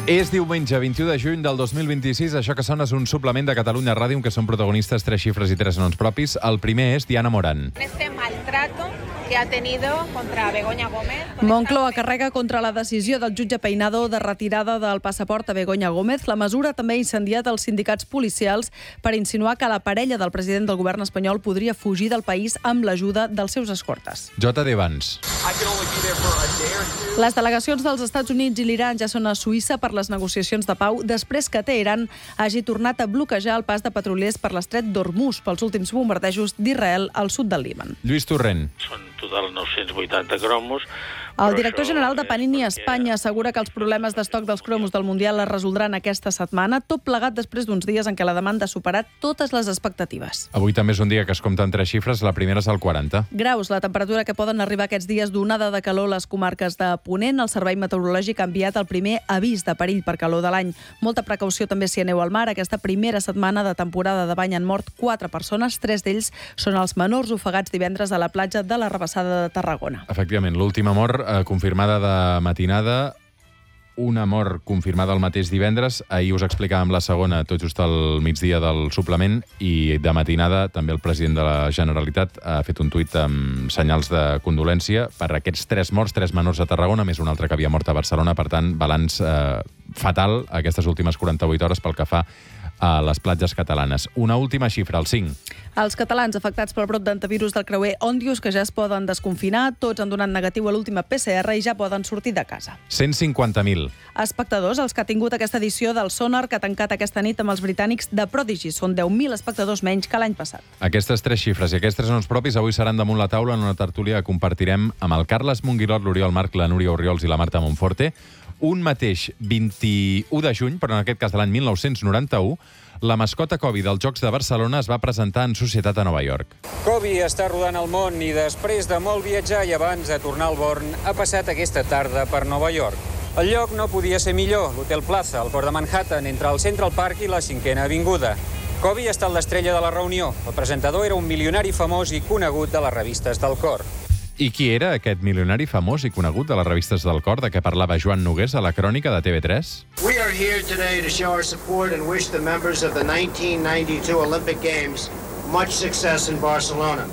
És diumenge 21 de juny del 2026. Això que sona és un suplement de Catalunya Ràdio en què són protagonistes 3 xifres i 3 noms propis. El primer és Diana Morán. Este maltrato que ha tenido contra Begoña Gómez. Moncloa carrega contra la decisió del jutge Peinado de retirada del passaport a Begoña Gómez. La mesura també ha incendiat els sindicats policials per insinuar que la parella del president del govern espanyol podria fugir del país amb l'ajuda dels seus escortes. J.D. Vance. Les delegacions dels Estats Units i l'Iran ja són a Suïssa per les negociacions de pau després que Teheran hagi tornat a bloquejar el pas de petroliers per l'estret d'Hormuz pels últims bombardejos d'Israel al sud del Líban. Lluís Torrent. Són total 980 cromos. El director general de Panini Espanya assegura que els problemes d'estoc dels cromos del Mundial es resoldran aquesta setmana, tot plegat després d'uns dies en què la demanda ha superat totes les expectatives. Avui també és un dia que es compten 3 xifres, la primera és el 40. Graus, la temperatura que poden arribar aquests dies d'onada de calor a les comarques de Ponent. El Servei Meteorològic ha enviat el primer avís de perill per calor de l'any. Molta precaució també si aneu al mar. Aquesta primera setmana de temporada de bany han mort 4 persones, 3 d'ells són els menors ofegats divendres a la platja de la Rabassada de Tarragona. Efectivament, l'última mort confirmada de matinada, una mort confirmada el mateix divendres. Ahir us explicàvem la segona, tot just al migdia del suplement, i de matinada també el president de la Generalitat ha fet un tuit amb senyals de condolència per aquests 3 morts, 3 menors a Tarragona, més un altre que havia mort a Barcelona. Per tant, balanç fatal aquestes últimes 48 hores pel que fa a les platges catalanes. Una última xifra, el 5. Els catalans afectats pel brot d'antivirus del creuer Òndius, que ja es poden desconfinar, tots han donat negatiu a l'última PCR i ja poden sortir de casa. 150.000. Espectadors, els que ha tingut aquesta edició del Sonar, que ha tancat aquesta nit amb els britànics de Prodigy. Són 10.000 espectadors menys que l'any passat. Aquestes 3 xifres i aquests 3 noms propis avui seran damunt la taula en una tertúlia que compartirem amb el Carles Monguilot, l'Oriol Marc, la Núria Orriols i la Marta Monforte. Un mateix 21 de juny, però en aquest cas de l'any 1991, la mascota Kobe dels Jocs de Barcelona es va presentar en societat a Nova York. Kobe està rodant el món i després de molt viatjar i abans de tornar al Born, ha passat aquesta tarda per Nova York. El lloc no podia ser millor, l'Hotel Plaza, al port de Manhattan, entre el Central Park i la 5a Avinguda. Kobe ha estat l'estrella de la reunió. El presentador era un milionari famós i conegut de les revistes del cor. I qui era aquest milionari famós i conegut de les revistes del cor, de què parlava Joan Nogués a la crònica de TV3? We are here today to show our support and wish the members of the 1992 Olympic Games much success in Barcelona.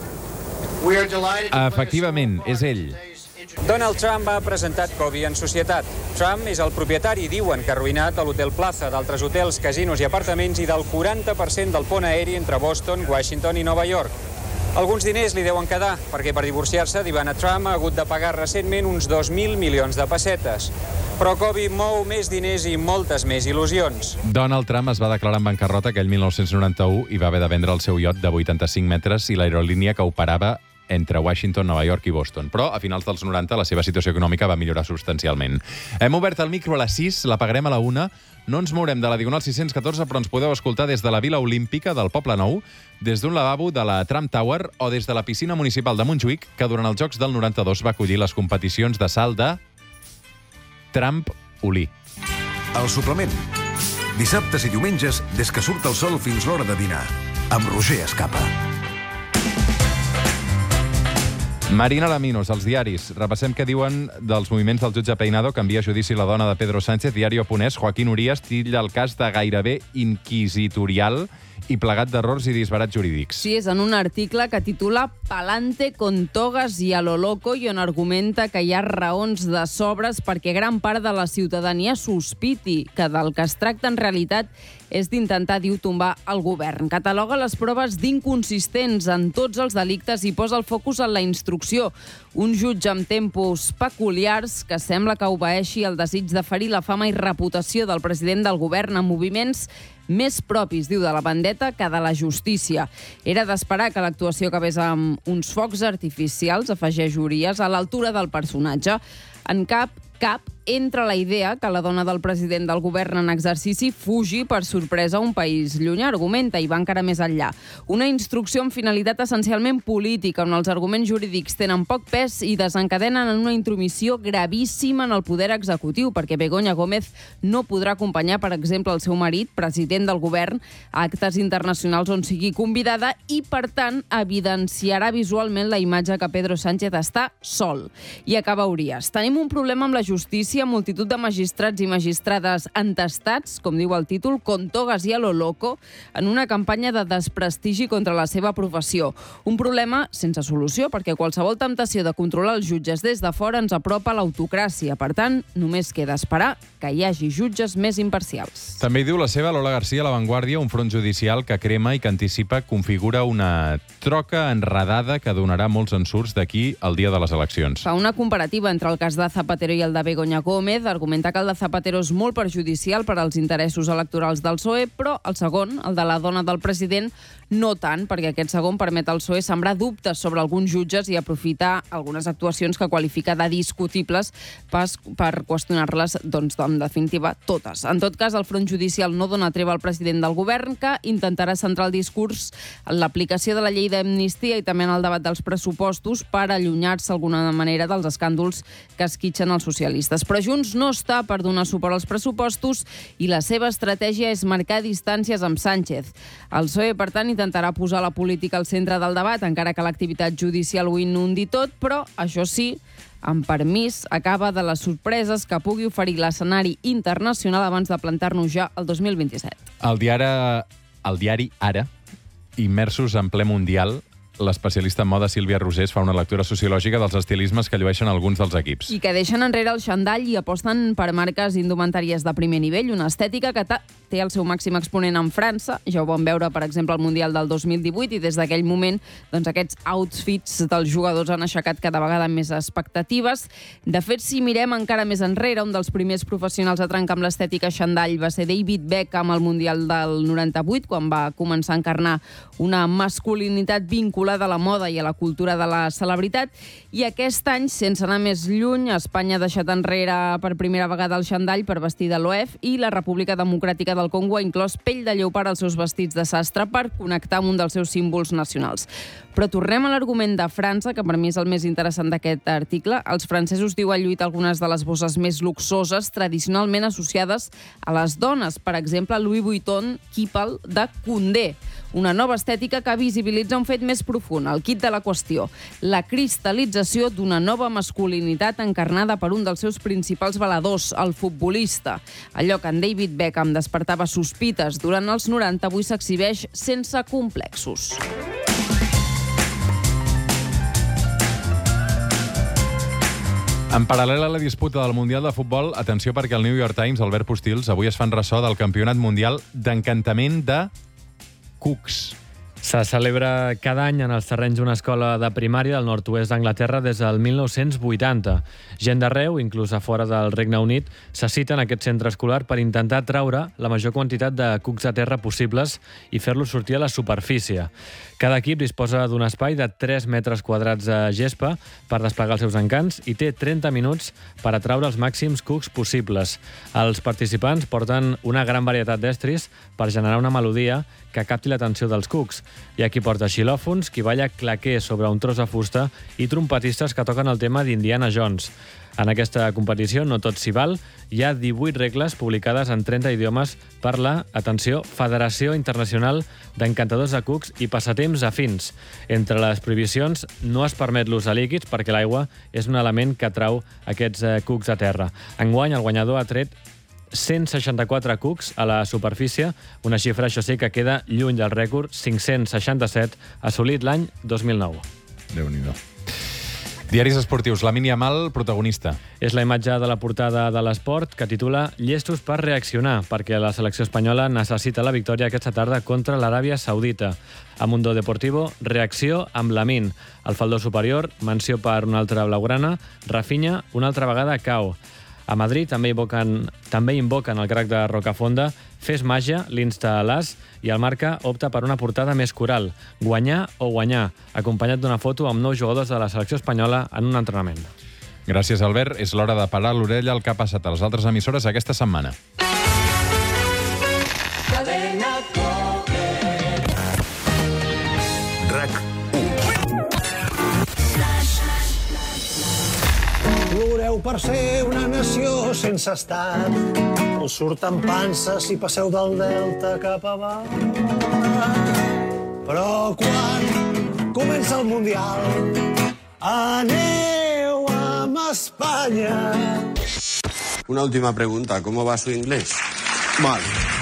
We are delighted to Efectivament, és ell. Donald Trump ha presentat Kobe en societat. Trump és el propietari, diuen, que ha arruïnat l'Hotel Plaza, d'altres hotels, casinos i apartaments i del 40% del pont aeri entre Boston, Washington i Nova York. Alguns diners li deuen quedar, perquè per divorciar-se d'Ivana Trump ha hagut de pagar recentment uns 2.000 milions de pessetes. Però Kobe mou més diners i moltes més il·lusions. Donald Trump es va declarar en bancarrota aquell 1991 i va haver de vendre el seu iot de 85 metres i l'aerolínia que operava entre Washington, Nova York i Boston. Però a finals dels 90 la seva situació econòmica va millorar substancialment. Hem obert el micro a les 6, l'apagarem a la 1. No ens mourem de la Diagonal 614, però ens podeu escoltar des de la Vila Olímpica del Poble Nou, des d'un lavabo de la Trump Tower o des de la piscina municipal de Montjuïc, que durant els Jocs del 92 va acollir les competicions de salt de trampolí. El suplement. Dissabtes i diumenges, des que surt el sol fins l'hora de dinar. Amb Roger Escapa. Marina Laminos, els diaris. Repassem què diuen dels moviments del jutge Peinado que envia a judici la dona de Pedro Sánchez. Diario Ponès, Joaquín Urías titlla el cas de gairebé inquisitorial i plegat d'errors i disbarats jurídics. Sí, és en un article que titula Palante con togas y a lo loco i on argumenta que hi ha raons de sobres perquè gran part de la ciutadania sospiti que del que es tracta en realitat és d'intentar, diu, tombar el govern. Cataloga les proves d'inconsistents en tots els delictes i posa el focus en la instrucció. Un jutge amb tempos peculiars que sembla que obeeixi el desig de ferir la fama i reputació del president del govern amb moviments més propis, diu, de la vendetta que de la justícia. Era d'esperar que l'actuació acabés amb uns focs artificials, afegeix Urías, a l'altura del personatge. En cap entra la idea que la dona del president del govern en exercici fugi per sorpresa a un país llunyà, argumenta, i va encara més enllà. Una instrucció amb finalitat essencialment política, on els arguments jurídics tenen poc pes i desencadenen en una intromissió gravíssima en el poder executiu, perquè Begoña Gómez no podrà acompanyar, per exemple, el seu marit, president del govern, a actes internacionals on sigui convidada i, per tant, evidenciarà visualment la imatge que Pedro Sánchez està sol. I acaba Urías. Tenim un problema amb la justícia denuncia multitud de magistrats i magistrades entestats, com diu el títol, con togas y a lo loco, en una campanya de desprestigi contra la seva professió. Un problema sense solució, perquè qualsevol temptació de controlar els jutges des de fora ens apropa a l'autocràcia. Per tant, només queda esperar que hi hagi jutges més imparcials. També hi diu la seva Lola García a La Vanguardia, un front judicial que crema i que anticipa configura una troca enredada que donarà molts ensurts d'aquí al dia de les eleccions. Fa una comparativa entre el cas de Zapatero i el de Begoña Gómez, argumenta que el de Zapatero és molt perjudicial per als interessos electorals del PSOE, però el segon, el de la dona del president, no tant, perquè aquest segon permet al PSOE sembrar dubtes sobre alguns jutges i aprofitar algunes actuacions que qualifica de discutibles per qüestionar-les, doncs, en definitiva, totes. En tot cas, el front judicial no dona treva al president del govern, que intentarà centrar el discurs en l'aplicació de la llei d'amnistia i també en el debat dels pressupostos per allunyar-se d'alguna manera dels escàndols que esquitxen els socialistes. Però Junts no està per donar suport als pressupostos i la seva estratègia és marcar distàncies amb Sánchez. El PSOE, per tant, intentarà posar la política al centre del debat, encara que l'activitat judicial ho inundi tot, però, això sí, amb permís, acaba de les sorpreses que pugui oferir l'escenari internacional abans de plantar-nos ja el 2027. El diari Ara, immersos en ple mundial, l'especialista en moda Sílvia Rosés fa una lectura sociològica dels estilismes que llueixen alguns dels equips. I que deixen enrere el xandall i aposten per marques indumentàries de primer nivell, una estètica que té el seu màxim exponent en França. Ja ho vam veure, per exemple, al Mundial del 2018, i des d'aquell moment doncs, aquests outfits dels jugadors han aixecat cada vegada més expectatives. De fet, si mirem encara més enrere, un dels primers professionals a trencar amb l'estètica xandall va ser David Beckham al Mundial del 98, quan va començar a encarnar una masculinitat vinculada a la moda i a la cultura de la celebritat. I aquest any, sense anar més lluny, Espanya ha deixat enrere per primera vegada el xandall per vestir de l'OEF i la República Democràtica del Congo ha inclòs pell de lleopard als seus vestits de sastre per connectar amb un dels seus símbols nacionals. Però tornem a l'argument de França, que per mi és el més interessant d'aquest article. Els francesos diuen lluit algunes de les bosses més luxoses tradicionalment associades a les dones. Per exemple, Louis Vuitton Kipal de Condé. Una nova estètica que visibilitza un fet més profund, el quid de la qüestió, la cristal·lització d'una nova masculinitat encarnada per un dels seus principals valedors, el futbolista. Allò que en David Beckham despertava sospites durant els 90 avui s'exhibeix sense complexos. En paral·lel a la disputa del Mundial de Futbol, atenció perquè el New York Times, Albert Postils, avui es fan ressò del Campionat Mundial d'Encantament de Cucs. Se celebra cada any en els terrenys d'una escola de primària del nord-oest d'Anglaterra des del 1980. Gent d'arreu, inclús a fora del Regne Unit, se cita en aquest centre escolar per intentar traure la major quantitat de cucs a terra possibles i fer-los sortir a la superfície. Cada equip disposa d'un espai de 3 metres quadrats de gespa per desplegar els seus encants i té 30 minuts per atraure els màxims cucs possibles. Els participants porten una gran varietat d'estris per generar una melodia que capti l'atenció dels cucs. Hi ha qui porta xilòfons, qui balla claquer sobre un tros de fusta i trompetistes que toquen el tema d'Indiana Jones. En aquesta competició no tot s'hi val. Hi ha 18 regles publicades en 30 idiomes per la, atenció, Federació Internacional d'Encantadors de Cucs i Passatemps Afins. Entre les prohibicions no es permet l'ús de líquids perquè l'aigua és un element que atrau aquests cucs a terra. Enguany, el guanyador ha tret 164 cucs a la superfície, una xifra, això sí, que queda lluny del rècord 567 assolit l'any 2009. Déu-n'hi-do. Diaris esportius, Lamine Yamal, protagonista. És la imatge de la portada de l'Esport que titula «Llestos per reaccionar», perquè la selecció espanyola necessita la victòria aquesta tarda contra l'Aràbia Saudita. A Mundo Deportivo, reacció amb Lamine. El faldó superior, menció per una altra blaugrana, Rafinha una altra vegada cau. A Madrid també invoquen el crac de Rocafonda, fes màgia, l'insta a l'as, i el Marca opta per una portada més coral, guanyar o guanyar, acompanyat d'una foto amb 9 jugadors de la selecció espanyola en un entrenament. Gràcies, Albert. És l'hora de parar l'orella al que ha passat a les altres emissores aquesta setmana. Ploreu per ser una nació sense estat. Us surten panses si passeu del delta cap avall. Però quan comença el Mundial, aneu amb Espanya. Una última pregunta. ¿Cómo va su inglés? Mal.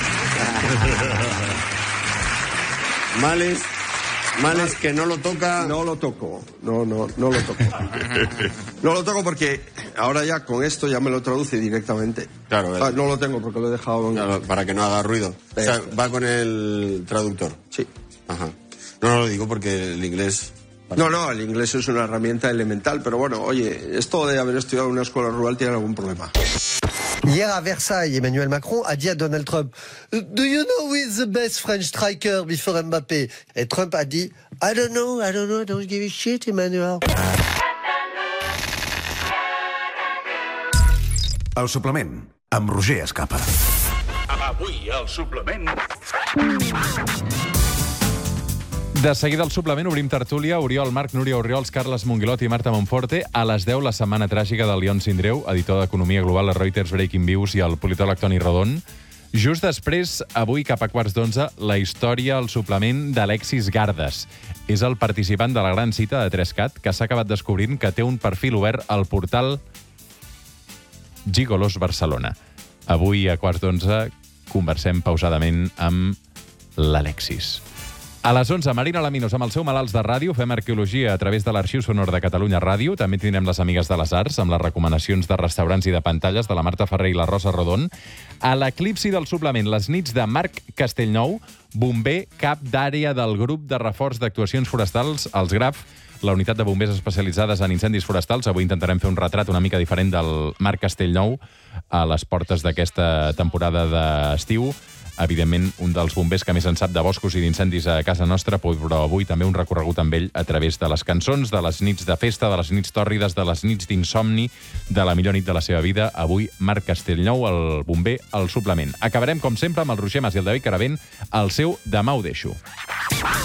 Mal es que no lo toca... No lo toco. No lo toco. No lo toco porque ahora ya con esto ya me lo traduce directamente. Claro. No lo tengo porque lo he dejado... Claro, para que no haga ruido. O sea, va con el traductor. Sí. Ajá. No lo digo porque el inglés... No, el inglés es una herramienta elemental, pero bueno, oye, esto de haber estudiado en una escuela rural tiene algún problema. Hier à Versailles, Emmanuel Macron a dit à Donald Trump, "Do you know who is the best French striker before Mbappé?" Et Trump a dit, I don't know, don't give a shit, Emmanuel. El suplement, amb Roger Escapa. Avui, al suplement... De seguida al suplement obrim tertúlia. Oriol Marc, Núria Orriols, Carles Monguilot i Marta Monforte. A les 10, la setmana tràgica de Leon Sindreu, editor d'Economia Global a Reuters, Breaking Views, i el politòleg Toni Rodon. Just després, avui cap a 11:15, la història al suplement d'Alexis Gardes. És el participant de la gran cita de 3CAT que s'ha acabat descobrint que té un perfil obert al portal Gigolos Barcelona. Avui a 11:15 conversem pausadament amb l'Alexis. A les 11, Marina Laminos amb el seu Malalts de Ràdio. Fem arqueologia a través de l'Arxiu Sonor de Catalunya Ràdio. També tindrem les Amigues de les Arts amb les recomanacions de restaurants i de pantalles de la Marta Ferrer i la Rosa Rodon. A l'eclipsi del suplement, les nits de Marc Castellnou, bomber cap d'àrea del grup de reforç d'actuacions forestals, els GRAF, la unitat de bombers especialitzades en incendis forestals. Avui intentarem fer un retrat una mica diferent del Marc Castellnou a les portes d'aquesta temporada d'estiu. Evidentment, un dels bombers que més en sap de boscos i d'incendis a casa nostra, però avui també un recorregut amb ell a través de les cançons, de les nits de festa, de les nits tòrrides, de les nits d'insomni, de la millor nit de la seva vida. Avui, Marc Castellnou, el bomber, al suplement. Acabarem, com sempre, amb el Roger Mas i el David Caravent, el seu Demà ho deixo.